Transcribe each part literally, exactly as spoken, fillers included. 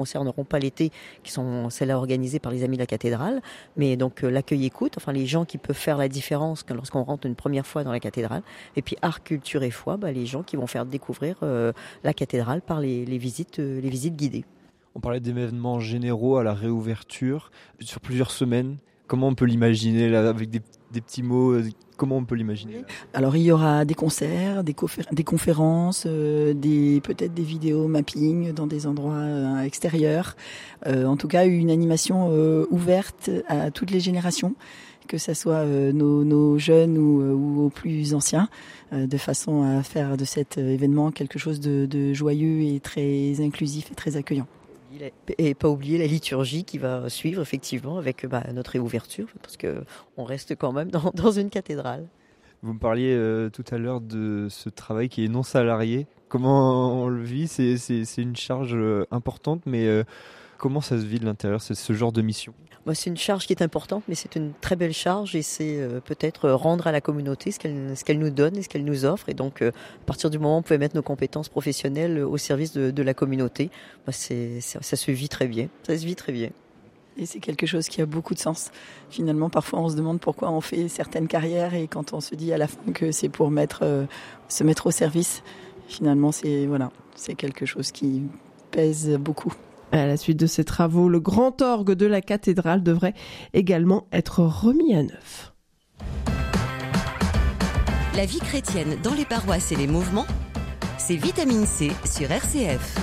concerneront pas l'été, qui sont celles-là organisées par les Amis de la Cathédrale, mais donc euh, l'accueil écoute, enfin les gens qui peuvent faire la différence lorsqu'on rentre une première fois dans la cathédrale, et puis art, culture et foi, bah, les gens qui vont faire découvrir euh, la cathédrale par les, les, visites, euh, les visites guidées. On parlait d'événements généraux à la réouverture sur plusieurs semaines. Comment on peut l'imaginer là, avec des, des petits mots? Comment on peut l'imaginer là? Alors il y aura des concerts, des, confé- des conférences, euh, des, peut-être des vidéos mapping dans des endroits euh, extérieurs. Euh, en tout cas, une animation euh, ouverte à toutes les générations, que ce soit euh, nos, nos jeunes ou, euh, ou aux plus anciens, euh, de façon à faire de cet événement quelque chose de, de joyeux et très inclusif et très accueillant. Et pas oublier la liturgie qui va suivre effectivement avec bah, notre réouverture, parce qu'on reste quand même dans, dans une cathédrale. Vous me parliez euh, tout à l'heure de ce travail qui est non salarié. Comment on le vit? c'est, c'est, c'est une charge euh, importante, mais euh, comment ça se vit de l'intérieur, c'est ce genre de mission? Moi, c'est une charge qui est importante, mais c'est une très belle charge et c'est euh, peut-être rendre à la communauté ce qu'elle, ce qu'elle nous donne et ce qu'elle nous offre. Et donc, euh, à partir du moment où on peut mettre nos compétences professionnelles au service de, de la communauté, bah, c'est, ça, ça se vit très bien. Ça se vit très bien. Et c'est quelque chose qui a beaucoup de sens. Finalement, parfois, on se demande pourquoi on fait certaines carrières et quand on se dit à la fin que c'est pour mettre, euh, se mettre au service, finalement, c'est, voilà, c'est quelque chose qui pèse beaucoup. À la suite de ces travaux, le grand orgue de la cathédrale devrait également être remis à neuf. La vie chrétienne dans les paroisses et les mouvements, c'est Vitamine C sur R C F.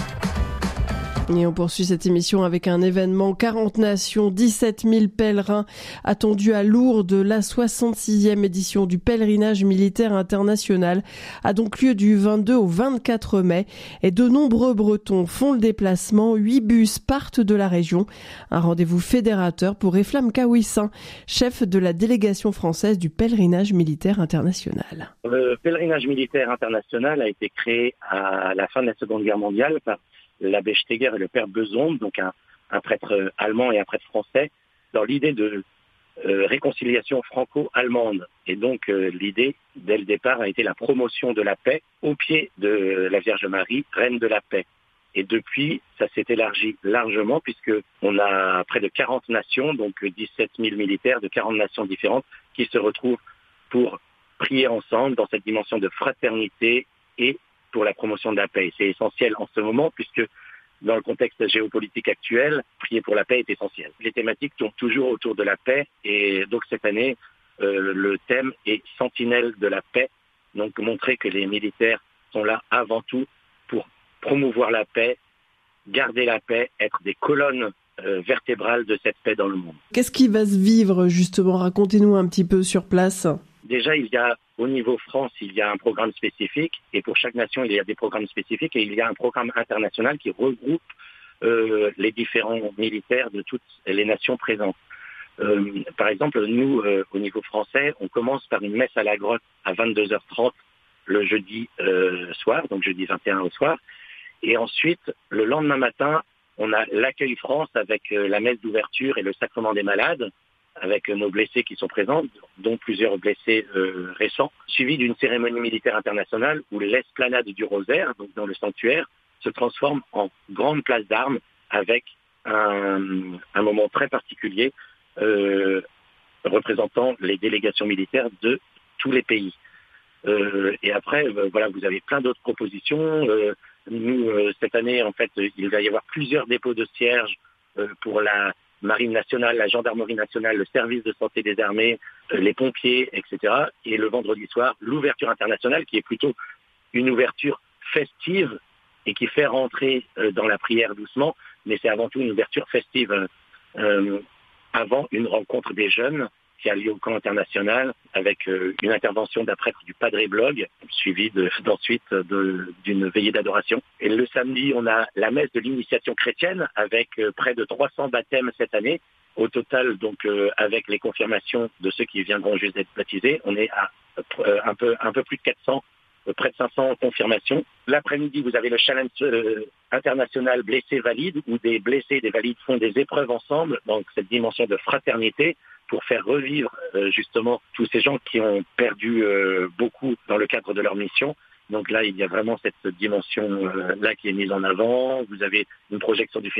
Et on poursuit cette émission avec un événement quarante nations, dix-sept mille pèlerins attendus à Lourdes. La soixante-sixième édition du pèlerinage militaire international a donc lieu du vingt-deux au vingt-quatre mai et de nombreux Bretons font le déplacement. Huit bus partent de la région. Un rendez-vous fédérateur pour Eflam Kawissin, chef de la délégation française du pèlerinage militaire international. Le pèlerinage militaire international a été créé à la fin de la Seconde Guerre mondiale par l'abbé Steger et le père Bezold, donc un, un prêtre allemand et un prêtre français, dans l'idée de euh, réconciliation franco-allemande. Et donc euh, l'idée, dès le départ, a été la promotion de la paix au pied de la Vierge Marie, reine de la paix. Et depuis, ça s'est élargi largement, puisque on a près de quarante nations, donc dix-sept mille militaires de quarante nations différentes, qui se retrouvent pour prier ensemble dans cette dimension de fraternité et pour la promotion de la paix. Et c'est essentiel en ce moment, puisque dans le contexte géopolitique actuel, prier pour la paix est essentiel. Les thématiques tournent toujours autour de la paix, et donc cette année, euh, le thème est Sentinelle de la paix, donc montrer que les militaires sont là avant tout pour promouvoir la paix, garder la paix, être des colonnes euh, vertébrales de cette paix dans le monde. Qu'est-ce qui va se vivre justement? Racontez-nous un petit peu sur place. Déjà, il y a au niveau France, il y a un programme spécifique, et pour chaque nation, il y a des programmes spécifiques, et il y a un programme international qui regroupe euh, les différents militaires de toutes les nations présentes. Euh, par exemple, nous, euh, au niveau français, on commence par une messe à la grotte à vingt-deux heures trente le jeudi euh, soir, donc jeudi vingt et un au soir, et ensuite, le lendemain matin, on a l'accueil France avec euh, la messe d'ouverture et le sacrement des malades, avec nos blessés qui sont présents, dont plusieurs blessés euh, récents, suivi d'une cérémonie militaire internationale où l'esplanade du Rosaire, donc dans le sanctuaire, se transforme en grande place d'armes avec un, un moment très particulier euh, représentant les délégations militaires de tous les pays. Euh, et après, euh, voilà, vous avez plein d'autres propositions. Euh, nous, euh, cette année, en fait, il va y avoir plusieurs dépôts de cierges euh, pour la Marine nationale, la gendarmerie nationale, le service de santé des armées, euh, les pompiers, et cetera. Et le vendredi soir, l'ouverture internationale, qui est plutôt une ouverture festive et qui fait rentrer euh, dans la prière doucement, mais c'est avant tout une ouverture festive euh, euh, avant une rencontre des jeunes qui a lieu au camp international avec euh, une intervention d'un prêtre du Padre Blog, suivie de, d'ensuite de, d'une veillée d'adoration. Et le samedi, on a la messe de l'initiation chrétienne avec euh, près de trois cents baptêmes cette année. Au total, donc, euh, avec les confirmations de ceux qui viendront juste d'être baptisés, on est à euh, un peu, un peu plus de quatre cents, euh, près de cinq cents confirmations. L'après-midi, vous avez le challenge euh, international blessés valides, où des blessés et des valides font des épreuves ensemble, donc cette dimension de fraternité, pour faire revivre euh, justement tous ces gens qui ont perdu euh, beaucoup dans le cadre de leur mission. Donc là, il y a vraiment cette dimension-là qui est mise en avant. Vous avez une projection du